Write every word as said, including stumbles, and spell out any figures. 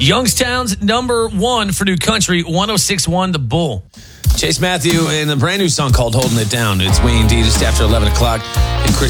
Youngstown's number one for New Country, one oh six point one The Bull. Chase Matthew and a brand new song called Holding It Down. It's Wayne D just after eleven o'clock. And Chris